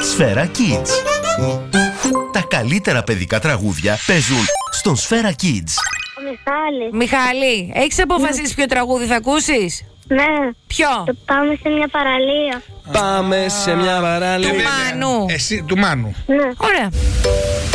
Σφαίρα Kids. Τα καλύτερα παιδικά τραγούδια παίζουν στον Σφαίρα Kids. Ο Μιχάλης. Μιχάλη, έχεις αποφασίσει ποιο τραγούδι θα ακούσεις? Ναι. Ποιο? Το πάμε σε μια παραλία. Πάμε σε μια παραλία. Του Μάνου. Εσύ, του Μάνου. Ναι. Ωραία.